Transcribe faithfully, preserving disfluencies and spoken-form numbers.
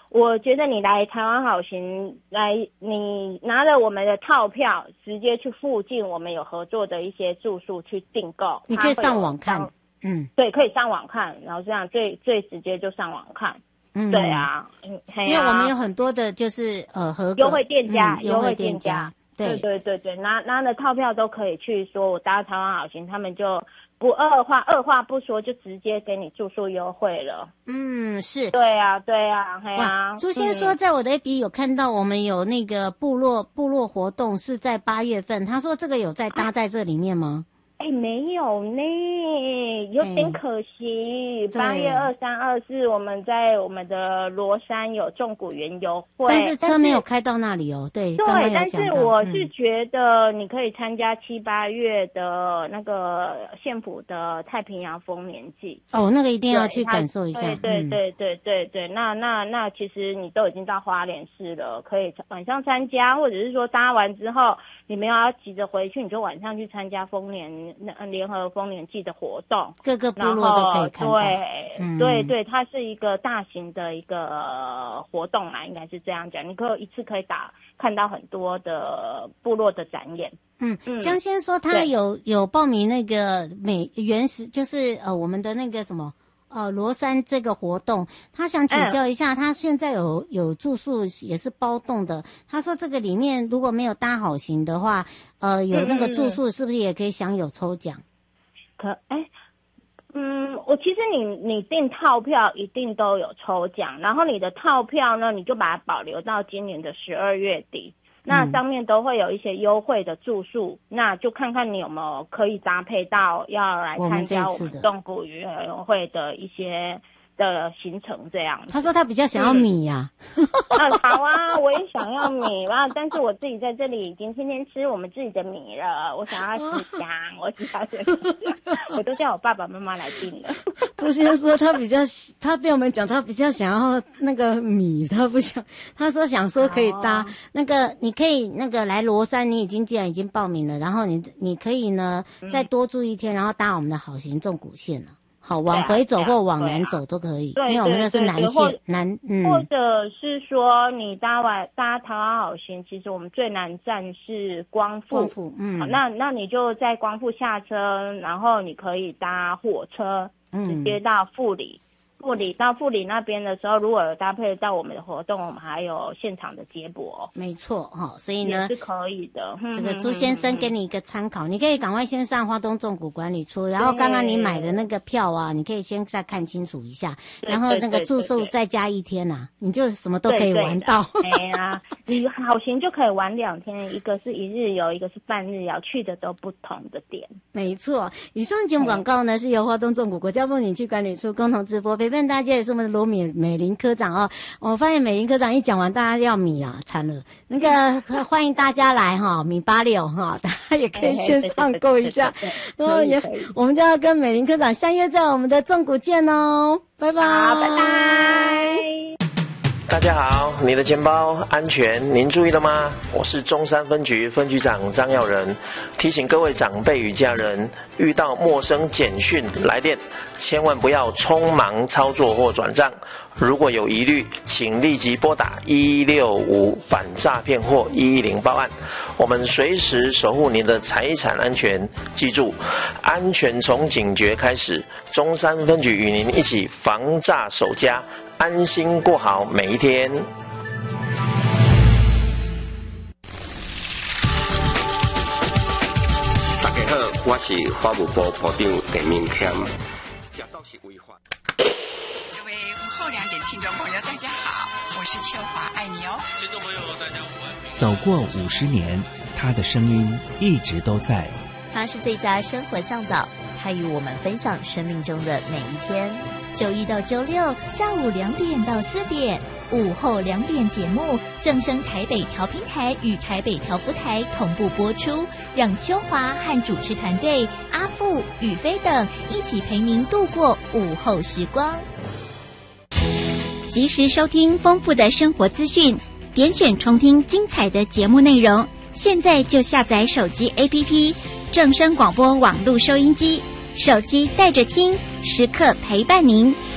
我觉得你来台湾好行，来你拿了我们的套票，直接去附近我们有合作的一些住宿去订购。 你可以上网看，嗯， 对，可以上网看，然后这样最最直接就上网看。嗯，对啊，嗯，啊、 因为我们有很多的就是呃合优惠店家， 嗯、 优惠店家， 对对对对，拿拿了套票都可以去说我搭台湾好行，他们就。不二话，二话不说就直接给你住宿优惠了。 嗯，是。 对啊，对啊，嘿啊。 朱先说，在我的 F B 有看到我们有那个部落部落活动是在八月份，他说这个有在搭在这里面吗？ 哎、欸，没有呢，有点可惜。八、欸、月二三、二四，我们在我们的罗山有纵谷园优惠， 但是车没有开到那里哦。对， 对， 刚刚有但是我是觉得你可以参加七八月的那个县府的太平洋丰年祭。 哦，那个一定要去感受一下。 对对对对对对，嗯、那那那其实你都已经到花莲市了，可以晚上参加，或者是说搭完之后你没有要急着回去，你就晚上去参加丰年。联合丰年祭的活动， 各个部落都可以看到。 对、嗯、对对，它是一个大型的一个、呃、活动啦，应该是这样讲。你可以一次可以打看到很多的部落的展演。 嗯，江先说他有有报名那个美原始，就是呃我们的那个什么。呃，罗山这个活动，他想请教一下，嗯、他现在有有住宿也是包栋的。他说这个里面如果没有搭好行的话，呃，有那个住宿是不是也可以享有抽奖？ 可哎，嗯，我其实你你订套票一定都有抽奖，然后你的套票呢，你就把它保留到今年的十二月底。那上面都会有一些优惠的住宿，嗯、那就看看你有没有可以搭配到要来参加我们纵谷园游会的一些的行程这样。 他说他比较想要米呀、啊嗯，啊好啊，我也想要米啊，但是我自己在这里已经天天吃我们自己的米了，我想要吃香，我想要吃香，我都叫我爸爸妈妈来订了。 朱先生说他比较，他被我们讲他比较想要那个米，他不想，他说想说可以搭、哦、那个，你可以那个来罗山，你已经既然已经报名了，然后你你可以呢、嗯、再多住一天，然后搭我们的好行纵谷线了。好，往回走或往南走都可以， 对啊对啊、 因为我们那是南线南，嗯， 或者是说你搭完搭台湾好行，其实我们最南站是光复， 光复，嗯， 那那你就在光复下车，然后你可以搭火车，嗯，直接到富里。富里到富里那边的时候，如果有搭配到我们的活动，我们还有现场的接驳。 没错哈，所以呢也是可以的。 这个朱先生给你一个参考，你可以赶快先上花东纵谷管理处，然后刚刚你买的那个票啊，你可以先再看清楚一下，然后那个住宿再加一天啊，你就什么都可以玩到。 哎呀，你好行就可以玩两天，一个是一日游，一个是半日游，去的都不同的点。 没错，以上节目广告呢是由花东纵谷国家风景区管理处共同直播。陪伴大家也是我们的罗美美玲科长哦，我发现美玲科长一讲完，大家要米啊，惨了。那个欢迎大家来哈，米八六哈，大家也可以线上购一下。然后也，我们就要跟美玲科长相约在我们的纵谷见哦，拜拜， 拜拜。 大家好，你的钱包安全，您注意了吗？我是中山分局分局长张耀仁，提醒各位长辈与家人，遇到陌生简讯来电，千万不要匆忙操作或转账。如果有疑虑，请立即拨打一六五反诈骗或一一零报案，我们随时守护您的财产安全。记住，安全从警觉开始。中山分局与您一起防诈守家，安心过好每一天。 大家好，我是法务部部长陈明谦。假到是违法。 各位午后两点听众朋友，大家好，我是秋华，爱你哦。 听众朋友，大家午安。 走过五十年，他的声音一直都在。 他是最佳生活向导，他与我们分享生命中的每一天。 周一到周六下午两点到四点，午后两点节目正声台北调频台与台北调布台同步播出，让秋华和主持团队阿富、宇飞等一起陪您度过午后时光。 及时收听丰富的生活资讯，点选重听精彩的节目内容。现在就下载手机 A P P 正声广播网络收音机，手机带着听，时刻陪伴您。